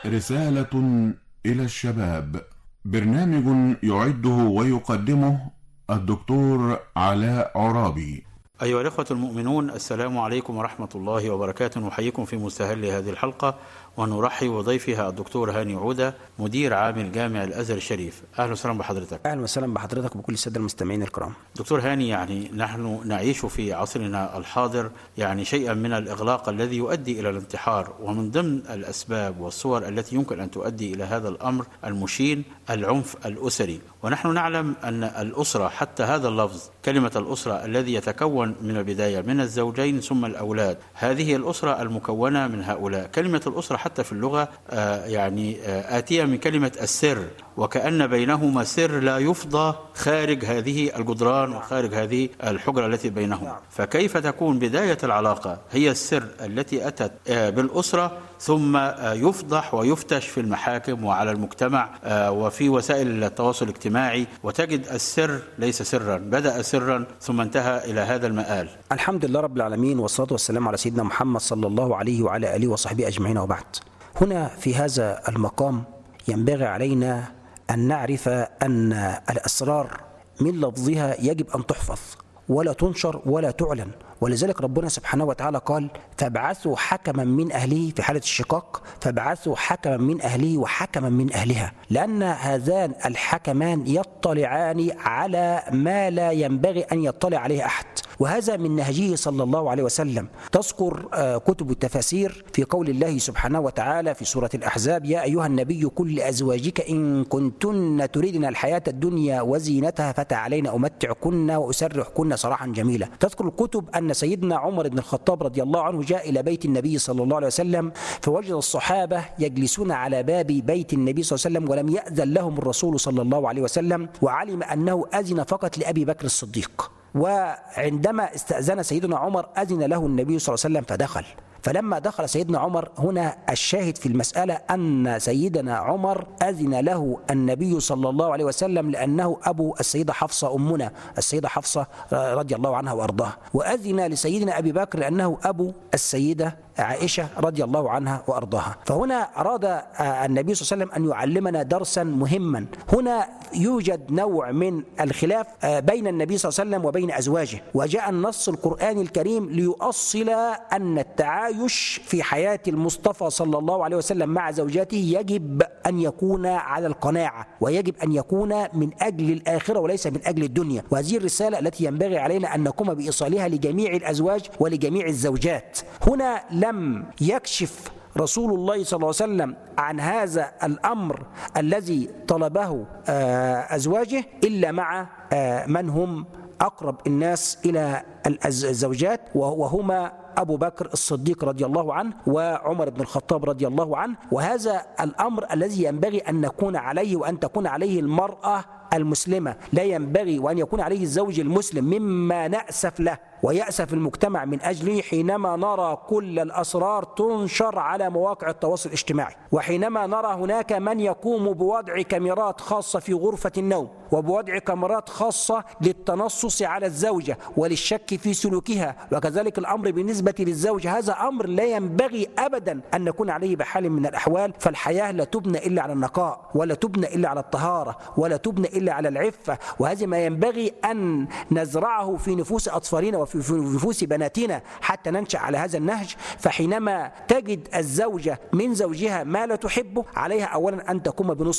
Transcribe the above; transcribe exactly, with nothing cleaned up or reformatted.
رسالة إلى الشباب، برنامج يعده ويقدمه الدكتور علاء عرابي. أيها الإخوة المؤمنون، السلام عليكم ورحمة الله وبركاته. نحييكم في مستهل هذه الحلقة ونرحب بضيفها الدكتور هاني عودة، مدير عام الجامع الأزهر الشريف. أهلا وسهلا بحضرتك. أهلا وسهلا بحضرتك وبكل السادة المستمعين الكرام. دكتور هاني، يعني نحن نعيش في عصرنا الحاضر يعني شيئا من الإغلاق الذي يؤدي إلى الانتحار، ومن ضمن الأسباب والصور التي يمكن أن تؤدي إلى هذا الأمر المشين العنف الأسري. ونحن نعلم أن الأسرة، حتى هذا اللفظ كلمة الأسرة الذي يتكون من البداية من الزوجين ثم الأولاد، هذه الأسرة المكونة من هؤلاء. كلمة الأسرة حتى في اللغة آه يعني آه آتية من كلمة السر، وكأن بينهما سر لا يفضى خارج هذه الجدران وخارج هذه الحجرة التي بينهما. فكيف تكون بداية العلاقة هي السر التي أتت آه بالأسرة، ثم آه يفضح ويفتش في المحاكم وعلى المجتمع آه وفي وسائل التواصل الاجتماعي، وتجد السر ليس سرا، بدأ سرا ثم انتهى إلى هذا المآل. الحمد لله رب العالمين، والصلاة والسلام على سيدنا محمد صلى الله عليه وعلى آله وصحبه أجمعين، وبعد. هنا في هذا المقام ينبغي علينا أن نعرف أن الأسرار من لفظها يجب أن تحفظ ولا تنشر ولا تعلن، ولذلك ربنا سبحانه وتعالى قال: فابعثوا حكما من أهله في حالة الشقاق، فابعثوا حكما من أهله وحكما من أهلها، لأن هذان الحكمان يطلعان على ما لا ينبغي أن يطلع عليه أحد، وهذا من نهجه صلى الله عليه وسلم. تذكر كتب التفاسير في قول الله سبحانه وتعالى في سورة الأحزاب: يا أيها النبي قل لأزواجك إن كنتن تريدن الحياة الدنيا وزينتها فتعالين أمتعكن وأسرحكن سراحا جميلا. تذكر الكتب أن سيدنا عمر بن الخطاب رضي الله عنه جاء إلى بيت النبي صلى الله عليه وسلم، فوجد الصحابة يجلسون على باب بيت النبي صلى الله عليه وسلم ولم يأذن لهم الرسول صلى الله عليه وسلم، وعلم أنه أذن فقط لأبي بكر الصديق. وعندما استأذن سيدنا عمر أذن له النبي صلى الله عليه وسلم فدخل. فلما دخل سيدنا عمر، هنا الشاهد في المسألة أن سيدنا عمر أذن له النبي صلى الله عليه وسلم لأنه أبو السيدة حفصة أمنا السيدة حفصة رضي الله عنها وأرضاها، وأذن لسيدنا أبي بكر لأنه أبو السيدة عائشة رضي الله عنها وأرضاها. فهنا أراد النبي صلى الله عليه وسلم أن يعلمنا درسا مهما. هنا يوجد نوع من الخلاف بين النبي صلى الله عليه وسلم وبين أزواجه، وجاء النص القرآني الكريم ليؤصل أن التعايش في حياة المصطفى صلى الله عليه وسلم مع زوجاته يجب أن يكون على القناعة، ويجب أن يكون من أجل الآخرة وليس من أجل الدنيا. وهذه الرسالة التي ينبغي علينا أن نقوم بإيصالها لجميع الأزواج ولجميع الزوجات. هنا لم يكشف رسول الله صلى الله عليه وسلم عن هذا الأمر الذي طلبه أزواجه إلا مع من هم أقرب الناس إلى الزوجات، وهما أبو بكر الصديق رضي الله عنه وعمر بن الخطاب رضي الله عنه. وهذا الأمر الذي ينبغي أن نكون عليه وأن تكون عليه المرأة المسلمة، لا ينبغي وأن يكون عليه الزوج المسلم، مما نأسف له ويأسف المجتمع من أجله حينما نرى كل الأسرار تنشر على مواقع التواصل الاجتماعي، وحينما نرى هناك من يقوم بوضع كاميرات خاصة في غرفة النوم، وبوضع كاميرات خاصة للتنصص على الزوجة وللشك في سلوكها، وكذلك الأمر بالنسبة للزوج. هذا أمر لا ينبغي أبدا أن نكون عليه بحال من الأحوال. فالحياة لا تبنى إلا على النقاء، ولا تبنى إلا على الطهارة، ولا تبنى إلا على العفة، وهذا ما ينبغي أن نزرعه في نفوس أطفالنا وفي في نفوس بناتنا حتى ننشأ على هذا النهج. فحينما تجد الزوجة من زوجها ما لا تحبه، عليها أولا أن تقوم بنصح